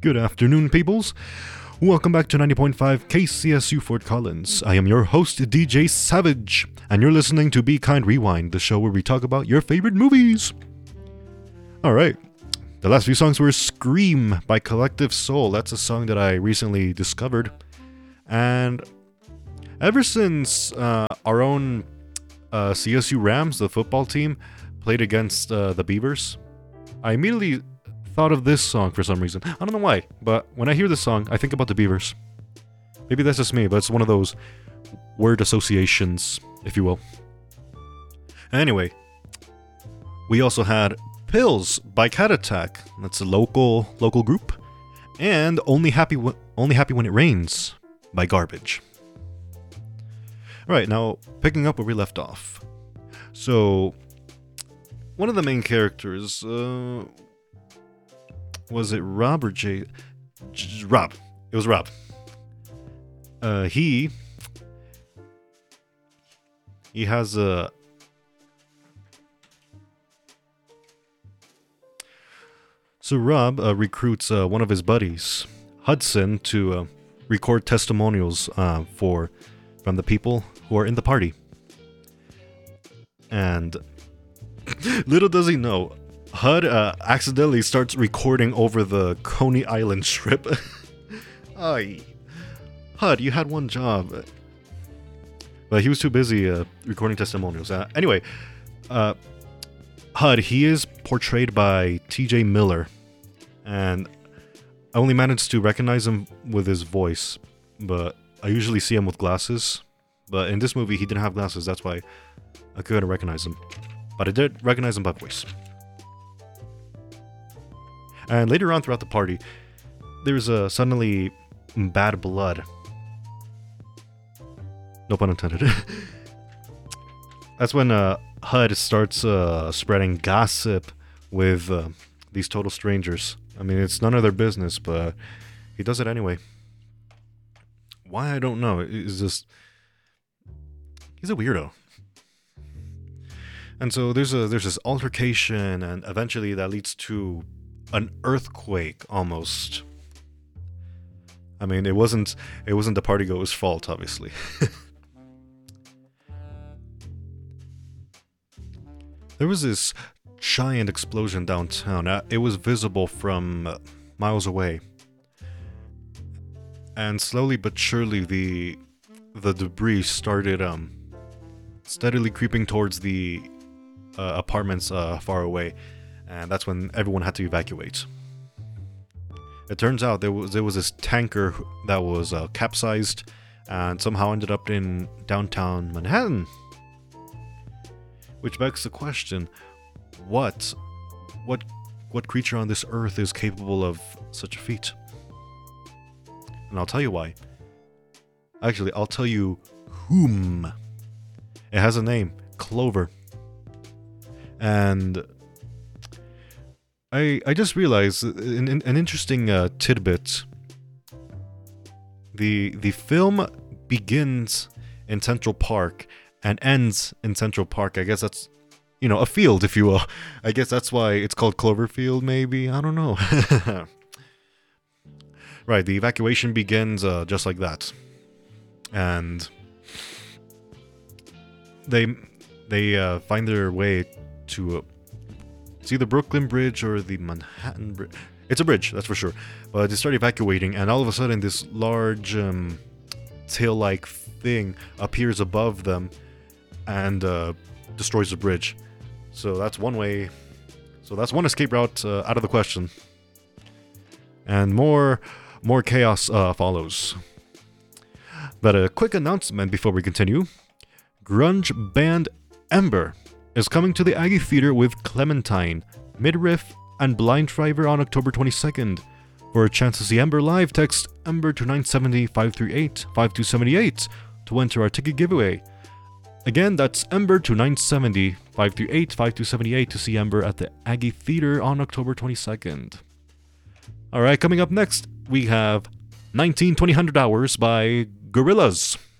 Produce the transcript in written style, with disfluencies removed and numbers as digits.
Good afternoon, peoples. Welcome back to 90.5 KCSU Fort Collins. I am your host, DJ Savage, and you're listening to Be Kind Rewind, the show where we talk about your favorite movies. Alright, the last few songs were Scream by Collective Soul. That's a song that I recently discovered. And ever since our own CSU Rams, the football team, played against the Beavers, I immediately thought of this song for some reason. I don't know why, but when I hear this song, I think about the Beavers. Maybe that's just me, but it's one of those word associations, if you will. Anyway, we also had Pills by Cat Attack. That's a local group. And Only Happy When It Rains by Garbage. Alright, now picking up where we left off. So, one of the main characters, was it Rob or Jay? Rob. It was Rob. He has a... So Rob recruits one of his buddies, Hudson, to record testimonials from the people who are in the party. And little does he know, Hud accidentally starts recording over the Coney Island Strip. Ay. Hud, you had one job. But he was too busy recording testimonials. Anyway, Hud, he is portrayed by TJ Miller. And I only managed to recognize him with his voice. But I usually see him with glasses. But in this movie, he didn't have glasses. That's why I couldn't recognize him. But I did recognize him by voice. And later on throughout the party, there's suddenly bad blood. No pun intended. That's when HUD starts spreading gossip with these total strangers. I mean, it's none of their business, but he does it anyway. Why, I don't know. It's just... He's a weirdo. And so there's this altercation, and eventually that leads to an earthquake, almost. I mean, it wasn't the partygoers' fault, obviously. There was this giant explosion downtown. It was visible from miles away. And slowly but surely, the debris started steadily creeping towards the apartments far away. And that's when everyone had to evacuate. It turns out there was this tanker that was capsized and somehow ended up in downtown Manhattan. Which begs the question, what creature on this earth is capable of such a feat? And I'll tell you why. Actually, I'll tell you whom. It has a name, Clover. And I just realized an interesting tidbit. The film begins in Central Park and ends in Central Park. I guess that's, a field, if you will. I guess that's why it's called Cloverfield, maybe? I don't know. Right, the evacuation begins just like that. And they find their way to... It's either Brooklyn Bridge or the Manhattan Bridge. It's a bridge, that's for sure. But they start evacuating, and all of a sudden this large tail-like thing appears above them and destroys the bridge. So that's one way. So that's one escape route out of the question. And more chaos follows. But a quick announcement before we continue. Grunge band Ember is coming to the Aggie Theater with Clementine, Midriff, and Blind Driver on October 22nd. For a chance to see Ember live, text Ember to 970-538-5278 to enter our ticket giveaway. Again, that's Ember to 970-538-5278 to see Ember at the Aggie Theater on October 22nd. Alright, coming up next, we have 1920 Hours by Gorillaz.